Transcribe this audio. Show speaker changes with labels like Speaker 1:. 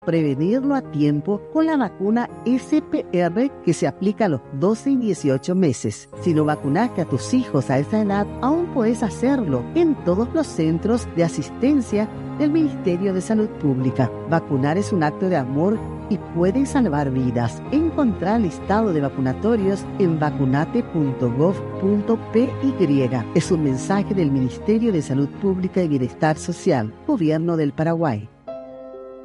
Speaker 1: prevenirlo a tiempo con la vacuna SPR que se aplica a los 12 y 18 meses. Si no vacunaste a tus hijos a esa edad, aún puedes hacerlo en todos los centros de asistencia del Ministerio de Salud Pública. Vacunar es un acto de amor y puede salvar vidas. Encontrá el listado de vacunatorios en vacunate.gov.py. Es un mensaje del Ministerio de Salud Pública y Bienestar Social, Gobierno del Paraguay.